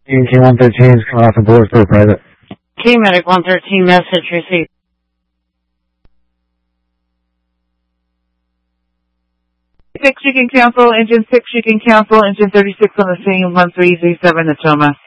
K113 is coming off the board for a private. K-Medic 113, message received. 6, you can cancel. Engine 6, you can cancel. Engine 36 on the scene, 1337 Natoma.